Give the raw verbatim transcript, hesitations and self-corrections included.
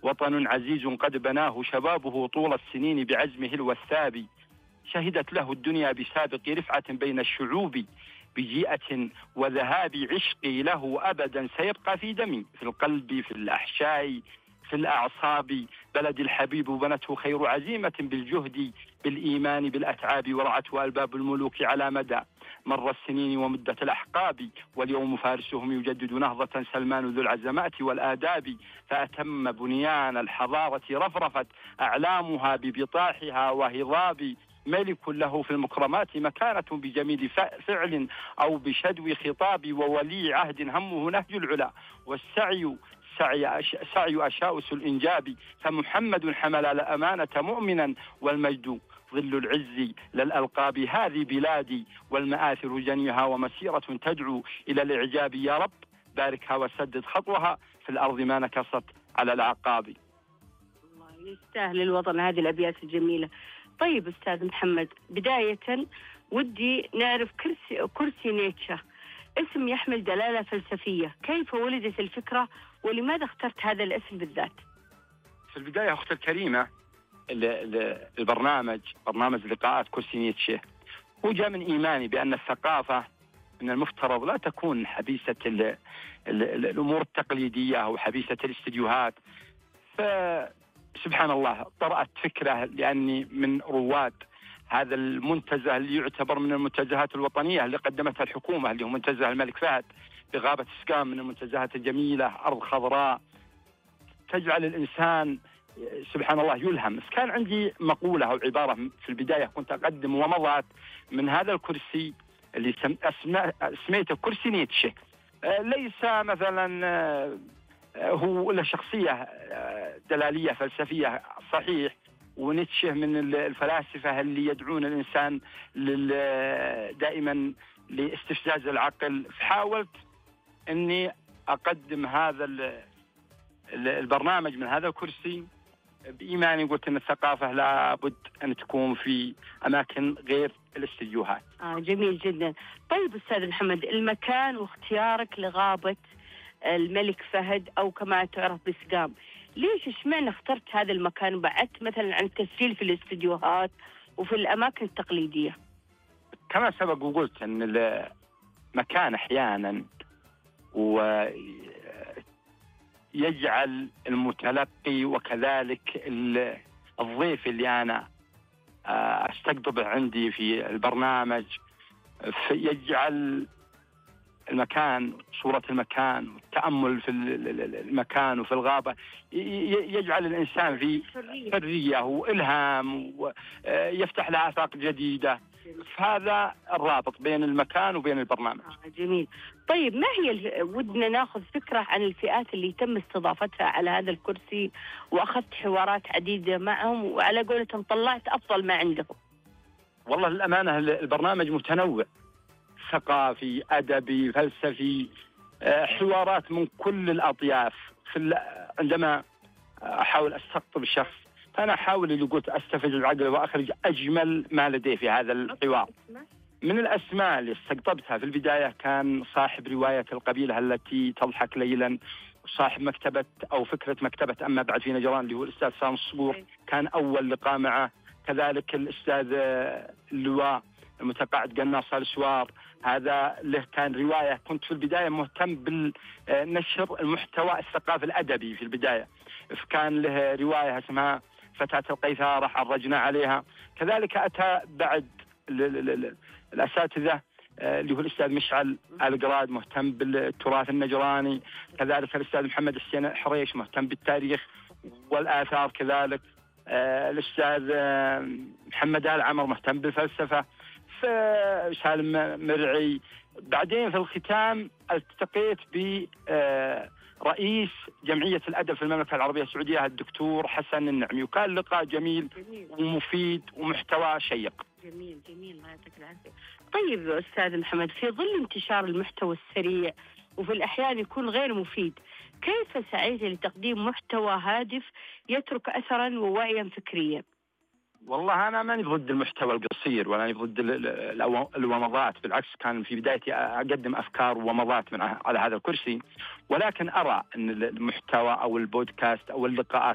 وطن عزيز قد بناه شبابه طول السنين بعزمه الوثاب، شهدت له الدنيا بسابق رفعة بين الشعوب، بجيئة وذهاب عشقي له أبدا سيبقى في دمي، في القلب في الأحشاء في الأعصاب. بلد الحبيب بنته خير عزيمة بالجهد بالإيمان بالأتعاب، ورعته ألباب الملوك على مدى مر السنين ومدة الأحقاب، واليوم فارسهم يجدد نهضة سلمان ذو العزمات والآداب، فأتم بنيان الحضارة رفرفت أعلامها ببطاحها وهضاب، ملك له في المكرمات مكانة بجميل فعل أو بشدو خطاب، وولي عهد همه نهج العلا والسعي سعي, أش... سعي أشاؤس الإنجاب، فمحمد حمل الأمانة مؤمنا والمجد ظل العز للألقاب، هذه بلادي والمآثر جنيها ومسيرة تدعو إلى الإعجاب، يا رب باركها وسدد خطوها في الأرض ما نكصت على العقاب. الله يستاهل الوطن هذه الأبيات الجميلة. طيب أستاذ محمد، بداية ودي نعرف كرسي, كرسي نيتشه، اسم يحمل دلالة فلسفية، كيف ولدت الفكرة ولماذا اخترت هذا الاسم بالذات؟ في البداية أختي الكريمة، البرنامج برنامج لقاءات كرسي نيتشه هو جاء من إيماني بأن الثقافة من المفترض لا تكون حبيسة ال ال الأمور التقليدية أو حبيسة الاستديوهات. فسبحان الله طرأت فكرة لأني من رواد هذا المنتزه اللي يعتبر من المنتزهات الوطنية اللي قدمتها الحكومة، اللي هو منتزه الملك فهد بغابة سكام، من المنتزهات الجميلة، أرض خضراء تجعل الإنسان سبحان الله يلهم. بس كان عندي مقولة أو عبارة في البداية كنت أقدم ومضت من هذا الكرسي اللي سميته كرسي نيتشه، ليس مثلا هو له شخصية دلالية فلسفية صحيح، ونيتشه من الفلاسفة اللي يدعون الإنسان دائما لاستفزاز العقل، فحاولت أني أقدم هذا البرنامج من هذا الكرسي بإيماني، قلت أن الثقافة لابد أن تكون في أماكن غير الاستديوهات. آه جميل جدا. طيب أستاذ محمد، المكان واختيارك لغابة الملك فهد أو كما تعرف بسقام، ليش اشمعنى اخترت هذا المكان وبعدت مثلا عن التسجيل في الاستديوهات وفي الأماكن التقليدية؟ كما سبق وقلت أن المكان أحيانا ويجعل المتلقي وكذلك الضيف اللي أنا استقطبه عندي في البرنامج يجعل المكان، صورة المكان والتأمل في المكان وفي الغابة يجعل الإنسان في حرية وإلهام ويفتح له آفاق جديدة. فهذا الرابط بين المكان وبين البرنامج. آه جميل. طيب ما هي ودنا ناخذ فكرة عن الفئات اللي تم استضافتها على هذا الكرسي وأخذت حوارات عديدة معهم وعلى قولتهم طلعت أفضل ما عندهم؟ والله للأمانة البرنامج متنوع، ثقافي أدبي فلسفي، حوارات من كل الأطياف. في عندما أحاول أستقطب الشخص فأنا أحاول اللي قلت أستفز العقل وأخرج أجمل ما لديه في هذا الحوار. من الأسماء اللي استقطبتها في البداية كان صاحب رواية القبيلة التي تضحك ليلا، صاحب مكتبة أو فكرة مكتبة أما بعد في نجران اللي هو الأستاذ سام الصبور، كان أول لقاء معه. كذلك الأستاذ اللواء المتقاعد قناص السوار، هذا له كان رواية. كنت في البداية مهتم بالنشر المحتوى الثقافي الأدبي في البداية، فكان له رواية اسمها فتاة القيثارة حرجنا عليها. كذلك أتى بعد الأساتذة اللي هو الأستاذ مشعل القراد مهتم بالتراث النجراني، كذلك الأستاذ محمد السين حريش مهتم بالتاريخ والآثار، كذلك الأستاذ محمد آل عمر مهتم بالفلسفة، سالم مرعي. بعدين في الختام التقيت برئيس جمعية الأدب في المملكة العربية السعودية الدكتور حسن النعمي، وكان لقاء جميل, جميل ومفيد ومحتوى شيق. جميل جميل الله يعطيك العافية. طيب أستاذ محمد، في ظل انتشار المحتوى السريع وفي الأحيان يكون غير مفيد، كيف سعيت لتقديم محتوى هادف يترك أثرا ووعيا فكريا؟ والله أنا ماني ضد المحتوى القصير ولا ضد الومضات، بالعكس كان في بدايتي أقدم أفكار وومضات من على هذا الكرسي، ولكن أرى أن المحتوى أو البودكاست أو اللقاءات